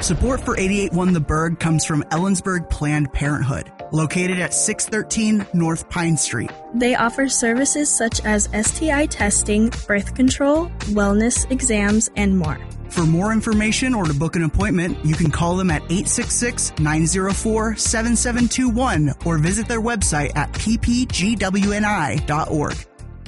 Support for 88.1 The Berg comes from Ellensburg Planned Parenthood, located at 613 North Pine Street. They offer services such as STI testing, birth control, wellness exams, and more. For more information or to book an appointment, you can call them at 866-904-7721 or visit their website at ppgwni.org.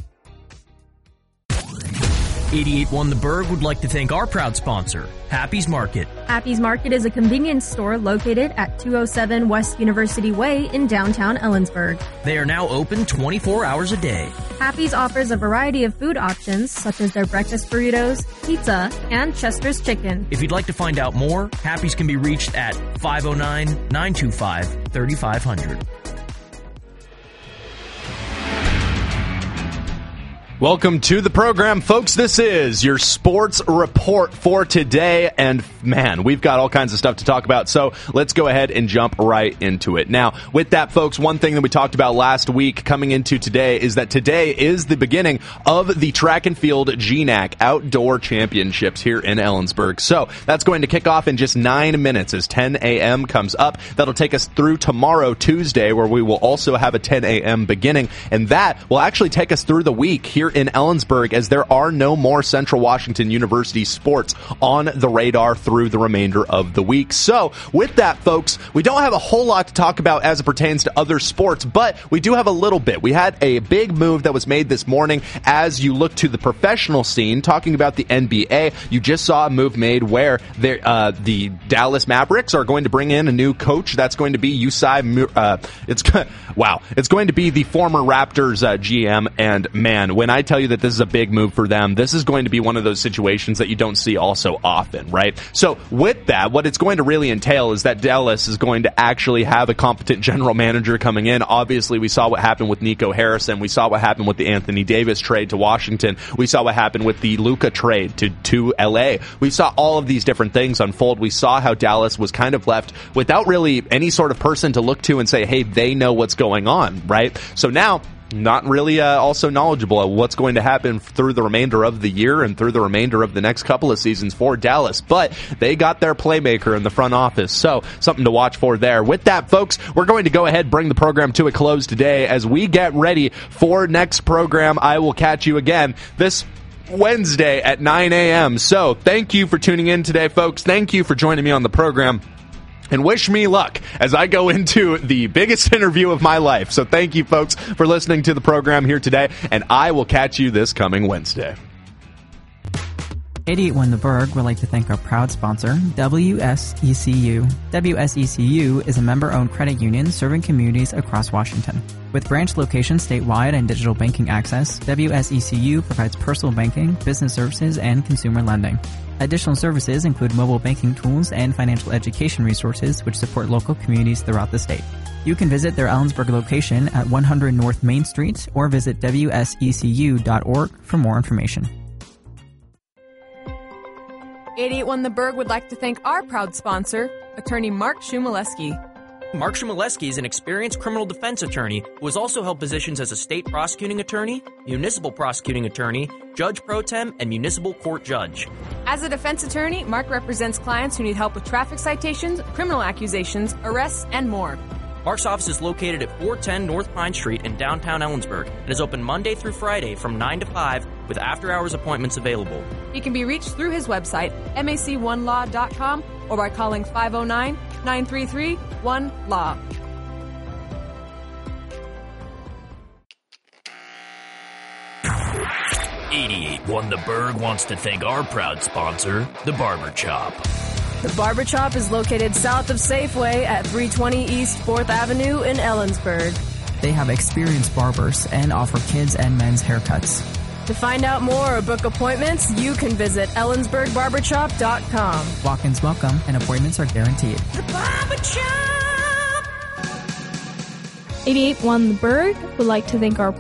88.1 The Berg would like to thank our proud sponsor, Happy's Market. Happy's Market is a convenience store located at 207 West University Way in downtown Ellensburg. They are now open 24 hours a day. Happy's offers a variety of food options, such as their breakfast burritos, pizza, and Chester's chicken. If you'd like to find out more, Happy's can be reached at 509-925-3500. Welcome to the program, folks. This is your sports report for today, and man, we've got all kinds of stuff to talk about, so let's go ahead and jump right into it. Now, with that, folks, one thing that we talked about last week coming into today is that today is the beginning of the track and field GNAC Outdoor Championships here in Ellensburg. So that's going to kick off in just 9 minutes as 10 a.m. comes up. That'll take us through tomorrow, Tuesday, where we will also have a 10 a.m. beginning, and that will actually take us through the week here in Ellensburg, as there are no more Central Washington University sports on the radar through the remainder of the week. So with that, folks, we don't have a whole lot to talk about as it pertains to other sports, but we do have a little bit. We had a big move that was made this morning as you look to the professional scene. Talking about the NBA, you just saw a move made where the Dallas Mavericks are going to bring in a new coach. That's going to be Usai. It's going to be the former Raptors GM, and man, when I tell you that this is a big move for them, this is going to be one of those situations that you don't see all so often, right? So with that, what it's going to really entail is that Dallas is going to actually have a competent general manager coming in. Obviously, we saw what happened with Nico Harrison. We saw what happened with the Anthony Davis trade to Washington. We saw what happened with the Luka trade to LA. We saw all of these different things unfold. We saw how Dallas was kind of left without really any sort of person to look to and say, hey, they know what's going on, right? So now, not really also knowledgeable of what's going to happen through the remainder of the year and through the remainder of the next couple of seasons for Dallas. But they got their playmaker in the front office, so something to watch for there. With that, folks, we're going to go ahead and bring the program to a close today. As we get ready for next program, I will catch you again this Wednesday at 9 a.m. So thank you for tuning in today, folks. Thank you for joining me on the program. And wish me luck as I go into the biggest interview of my life. So thank you, folks, for listening to the program here today, and I will catch you this coming Wednesday. 88.1 The Berg would like to thank our proud sponsor, WSECU. WSECU is a member-owned credit union serving communities across Washington. With branch locations statewide and digital banking access, WSECU provides personal banking, business services, and consumer lending. Additional services include mobile banking tools and financial education resources which support local communities throughout the state. You can visit their Ellensburg location at 100 North Main Street or visit wsecu.org for more information. 88.1 The Berg would like to thank our proud sponsor, attorney Mark Shumaleski. Mark Shumaleski is an experienced criminal defense attorney who has also held positions as a state prosecuting attorney, municipal prosecuting attorney, judge pro tem, and municipal court judge. As a defense attorney, Mark represents clients who need help with traffic citations, criminal accusations, arrests, and more. Mark's office is located at 410 North Pine Street in downtown Ellensburg and is open Monday through Friday from 9 to 5 with after-hours appointments available. He can be reached through his website, mac1law.com, or by calling 509-933-1LAW. The Berg wants to thank our proud sponsor, The Barber Chop. The Barber Chop is located south of Safeway at 320 East 4th Avenue in Ellensburg. They have experienced barbers and offer kids and men's haircuts. To find out more or book appointments, you can visit ellensburgbarbershop.com. Walk-ins welcome and appointments are guaranteed. The Barber Chop! 88.1 The Berg would like to thank our